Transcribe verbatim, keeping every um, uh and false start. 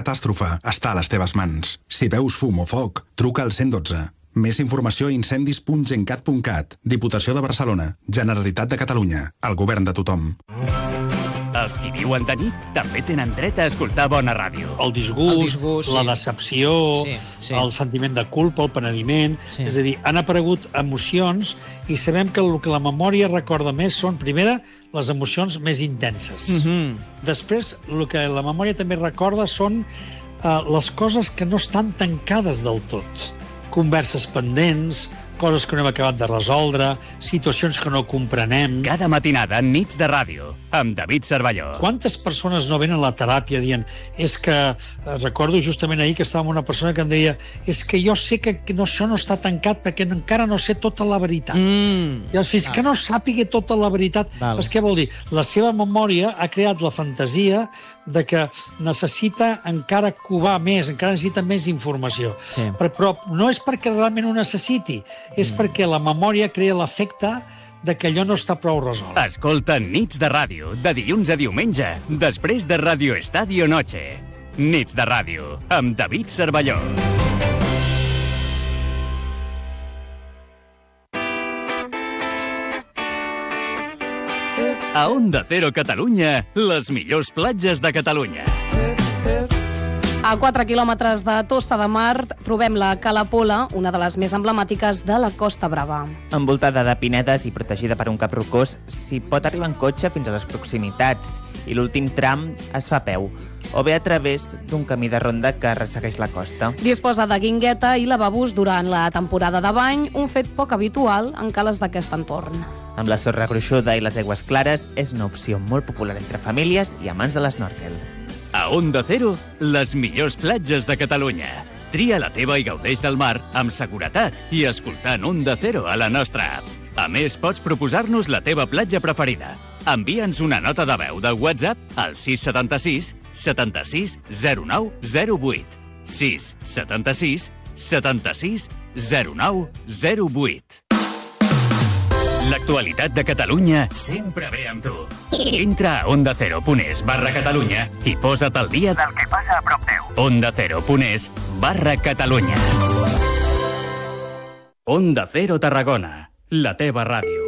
catàstrofe està a les teves mans. Si veus fum o foc, truca al cent i dotze. Més informació a incendis punt gencat punt cat. Diputació de Barcelona. Generalitat de Catalunya. El govern de tothom. Els qui viuen de nit també tenen dret a escoltar bona ràdio. El disgust, El disgust, la sí. decepció, Sí, sí. el sentiment de culpa, el penediment... Sí. És a dir, han aparegut emocions i sabem que el que la memòria recorda més són, primera, les emocions més intenses. Mhm. Després, el que la memòria també recorda són eh, les coses que no estan tancades del tot. Converses pendents, coses que no hem acabat de resoldre, situacions que no comprenem... Cada matinada, Nits de Ràdio, amb David Cervelló. Quantes persones no venen a la teràpia dient és que, eh, recordo justament ahir que estava amb una persona que em deia és que jo sé que, que no, això no està tancat perquè encara no sé tota la veritat. Mm. I fins que no sàpiga tota la veritat, Val. doncs què vol dir? La seva memòria ha creat la fantasia de que necessita encara covar més, encara necessita més informació. Sí. Però, però no és perquè realment ho necessiti, és mm. perquè la memòria crea l'efecte de que allò no està prou resolt. Escolta Nits de Ràdio, de dilluns a diumenge, després de Radio Estadio Noche. Nits de Ràdio, amb David Cervelló. A Onda Cero Catalunya, les millors platges de Catalunya. A quatre quilòmetres de Tossa de Mar trobem la Cala Pola, una de les més emblemàtiques de la Costa Brava. Envoltada de pinedes i protegida per un cap rocós, s'hi pot arribar en cotxe fins a les proximitats i l'últim tram es fa a peu, o bé a través d'un camí de ronda que ressegueix la costa. Disposa de guingueta i lavabos durant la temporada de bany, un fet poc habitual en cales d'aquest entorn. Amb la sorra gruixuda i les aigües clares, és una opció molt popular entre famílies i amants de l'esnòrquel. A Onda Cero, les millors platges de Catalunya. Tria la teva i gaudeix del mar amb seguretat i escoltant Onda Cero a la nostra app. A més, pots proposar-nos la teva platja preferida. Envia'ns una nota de veu de WhatsApp al sis setanta-sis setanta-sis zero nou zero vuit. sis setanta-sis setanta-sis zero nou zero vuit. L'actualitat de Catalunya sempre ve amb tu. Entra a ondacero.es barra Catalunya i posa't al dia del que passa a prop teu. ondacero.es barra Catalunya. Onda Cero Tarragona, la teva ràdio.